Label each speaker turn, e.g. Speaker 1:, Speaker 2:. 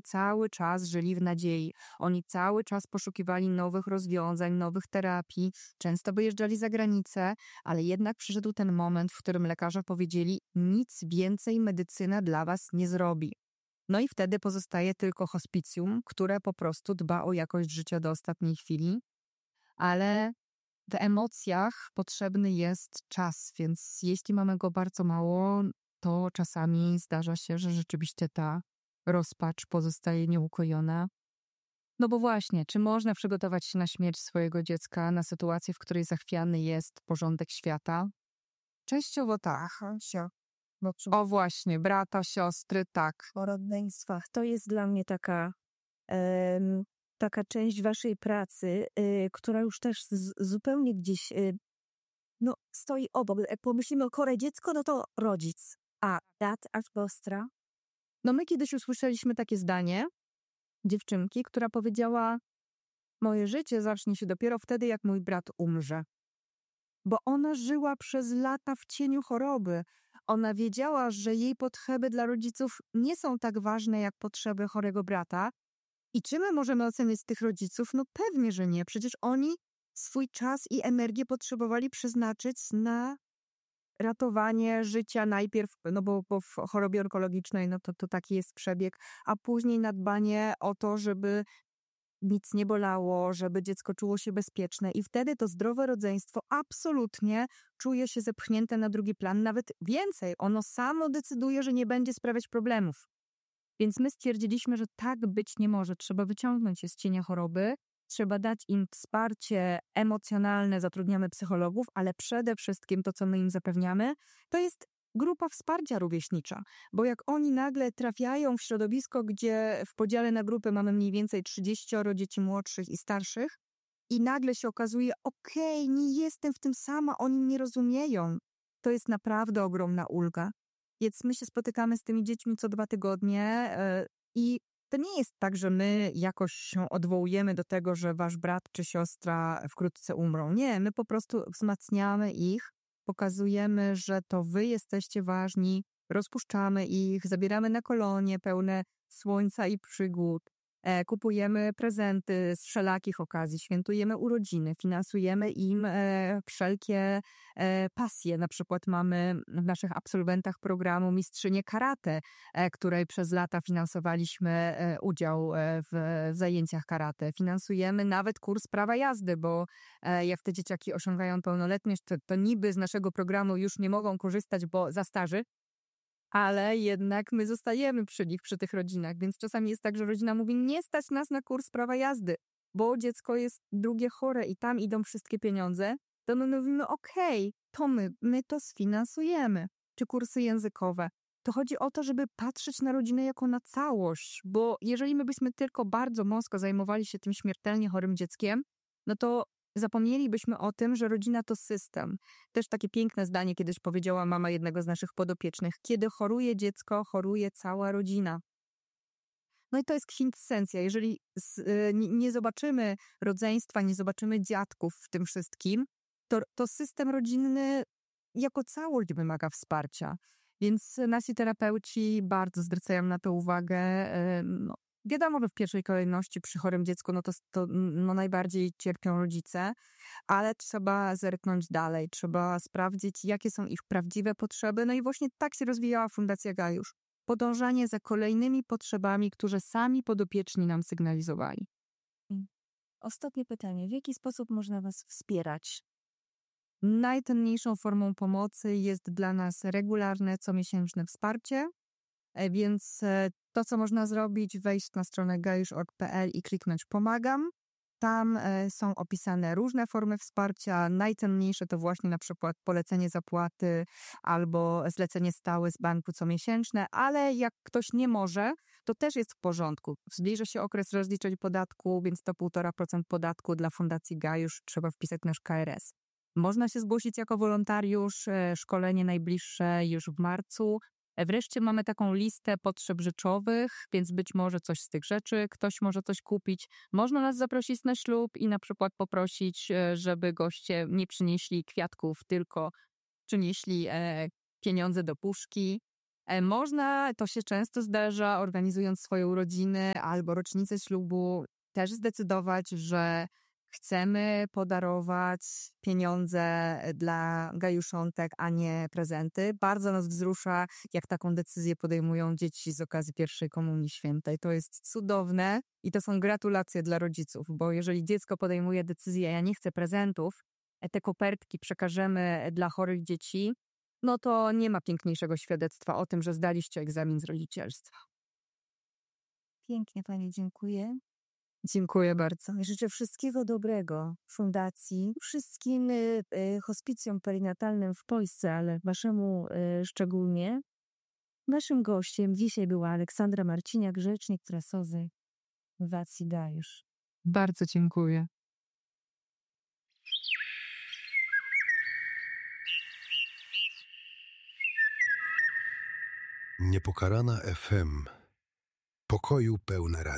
Speaker 1: cały czas żyli w nadziei. Oni cały czas poszukiwali nowych rozwiązań, nowych terapii. Często wyjeżdżali za granicę, ale jednak przyszedł ten moment, w którym lekarze powiedzieli: nic więcej medycyna dla was nie zrobi. No i wtedy pozostaje tylko hospicjum, które po prostu dba o jakość życia do ostatniej chwili, ale w emocjach potrzebny jest czas, więc jeśli mamy go bardzo mało, to czasami zdarza się, że rzeczywiście ta rozpacz pozostaje nieukojona. No bo właśnie, czy można przygotować się na śmierć swojego dziecka, na sytuację, w której zachwiany jest porządek świata? Częściowo tak. O właśnie, brata, siostry, tak.
Speaker 2: O rodzeństwach. To jest dla mnie taka część waszej pracy, która już też zupełnie gdzieś stoi obok. Jak pomyślimy o chore dziecko, no to rodzic. A brat, a siostra?
Speaker 1: No my kiedyś usłyszeliśmy takie zdanie dziewczynki, która powiedziała: moje życie zacznie się dopiero wtedy, jak mój brat umrze. Bo ona żyła przez lata w cieniu choroby. Ona wiedziała, że jej potrzeby dla rodziców nie są tak ważne jak potrzeby chorego brata. I czy my możemy ocenić tych rodziców? No pewnie, że nie. Przecież oni swój czas i energię potrzebowali przeznaczyć na ratowanie życia najpierw, no bo w chorobie onkologicznej no to taki jest przebieg, a później na dbanie o to, żeby nic nie bolało, żeby dziecko czuło się bezpieczne i wtedy to zdrowe rodzeństwo absolutnie czuje się zepchnięte na drugi plan. Nawet więcej, ono samo decyduje, że nie będzie sprawiać problemów. Więc my stwierdziliśmy, że tak być nie może. Trzeba wyciągnąć je z cienia choroby, trzeba dać im wsparcie emocjonalne, zatrudniamy psychologów, ale przede wszystkim to, co my im zapewniamy, to jest grupa wsparcia rówieśnicza. Bo jak oni nagle trafiają w środowisko, gdzie w podziale na grupy mamy mniej więcej 30 dzieci młodszych i starszych i nagle się okazuje, okej, nie jestem w tym sama, oni mnie rozumieją. To jest naprawdę ogromna ulga. Więc my się spotykamy z tymi dziećmi co 2 tygodnie i to nie jest tak, że my jakoś się odwołujemy do tego, że wasz brat czy siostra wkrótce umrą. Nie, my po prostu wzmacniamy ich, pokazujemy, że to wy jesteście ważni, rozpuszczamy ich, zabieramy na kolonie pełne słońca i przygód, kupujemy prezenty z wszelakich okazji, świętujemy urodziny, finansujemy im wszelkie pasje. Na przykład mamy w naszych absolwentach programu mistrzynię karate, której przez lata finansowaliśmy udział w zajęciach karate. Finansujemy nawet kurs prawa jazdy, bo jak te dzieciaki osiągają pełnoletność, to niby z naszego programu już nie mogą korzystać, bo za starzy, ale jednak my zostajemy przy nich, przy tych rodzinach, więc czasami jest tak, że rodzina mówi: nie stać nas na kurs prawa jazdy, bo dziecko jest drugie chore i tam idą wszystkie pieniądze, to my mówimy: okej, to my to sfinansujemy. Czy kursy językowe. To chodzi o to, żeby patrzeć na rodzinę jako na całość, bo jeżeli my byśmy tylko bardzo mocno zajmowali się tym śmiertelnie chorym dzieckiem, no to zapomnielibyśmy o tym, że rodzina to system. Też takie piękne zdanie kiedyś powiedziała mama jednego z naszych podopiecznych: kiedy choruje dziecko, choruje cała rodzina. No i to jest kwintesencja. Jeżeli nie zobaczymy rodzeństwa, nie zobaczymy dziadków w tym wszystkim, to system rodzinny jako całość wymaga wsparcia. Więc nasi terapeuci bardzo zwracają na to uwagę. Wiadomo, że w pierwszej kolejności przy chorym dziecku to najbardziej cierpią rodzice, ale trzeba zerknąć dalej, trzeba sprawdzić, jakie są ich prawdziwe potrzeby. No i właśnie tak się rozwijała Fundacja Gajusz. Podążanie za kolejnymi potrzebami, które sami podopieczni nam sygnalizowali.
Speaker 2: Ostatnie pytanie. W jaki sposób można was wspierać?
Speaker 1: Najcenniejszą formą pomocy jest dla nas regularne, comiesięczne wsparcie, więc to, co można zrobić, wejść na stronę gajusz.org.pl i kliknąć pomagam. Tam są opisane różne formy wsparcia. Najcenniejsze to właśnie na przykład polecenie zapłaty albo zlecenie stałe z banku comiesięczne, ale jak ktoś nie może, to też jest w porządku. Zbliża się okres rozliczeń podatku, więc to 1,5% podatku dla Fundacji Gajusz trzeba wpisać nasz KRS. Można się zgłosić jako wolontariusz, szkolenie najbliższe już w marcu. Wreszcie mamy taką listę potrzeb rzeczowych, więc być może coś z tych rzeczy ktoś może coś kupić. Można nas zaprosić na ślub i na przykład poprosić, żeby goście nie przynieśli kwiatków, tylko przynieśli pieniądze do puszki. Można, to się często zdarza, organizując swoje urodziny albo rocznicę ślubu, też zdecydować, że chcemy podarować pieniądze dla gajuszątek, a nie prezenty. Bardzo nas wzrusza, jak taką decyzję podejmują dzieci z okazji pierwszej komunii świętej. To jest cudowne i to są gratulacje dla rodziców, bo jeżeli dziecko podejmuje decyzję, ja nie chcę prezentów, te kopertki przekażemy dla chorych dzieci, no to nie ma piękniejszego świadectwa o tym, że zdaliście egzamin z rodzicielstwa.
Speaker 2: Pięknie Pani dziękuję.
Speaker 1: Dziękuję bardzo.
Speaker 2: Życzę wszystkiego dobrego fundacji, wszystkim hospicjom perinatalnym w Polsce, ale Waszemu szczególnie. Naszym gościem dzisiaj była Aleksandra Marciniak, rzecznik prasowy Fundacji Gajusz.
Speaker 1: Bardzo dziękuję.
Speaker 3: Niepokalana FM. Pokoju pełne radio.